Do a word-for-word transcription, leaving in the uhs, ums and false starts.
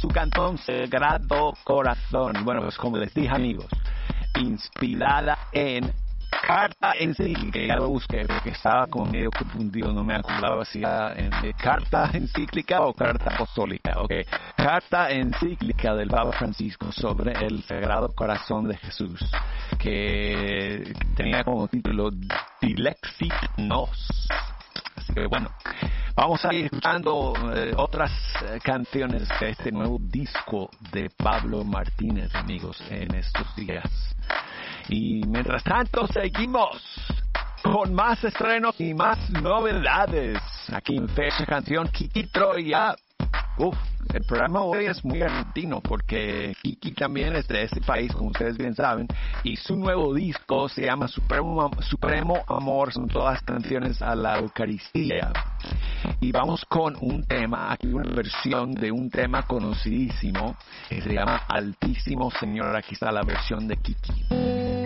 su canción Sagrado Corazón. Y bueno, pues como les dije, amigos, inspirada en carta encíclica, ya lo busqué porque estaba como medio confundido, no me acordaba si era en, de carta encíclica o carta apostólica. Okay. Carta encíclica del Papa Francisco sobre el Sagrado Corazón de Jesús, que tenía como título Dilexit Nos. Así que bueno, vamos a ir escuchando eh, otras eh, canciones de este nuevo disco de Pablo Martínez, amigos, en estos días. Y mientras tanto seguimos con más estrenos y más novedades aquí en Fecha Canción Kiki Troya. Uf, el programa hoy es muy argentino porque Kiki también es de este país, como ustedes bien saben, y su nuevo disco se llama Supremo, Supremo Amor, son todas canciones a la Eucaristía. Y vamos con un tema, aquí una versión de un tema conocidísimo que se llama Altísimo Señor. Aquí está la versión de Kiki.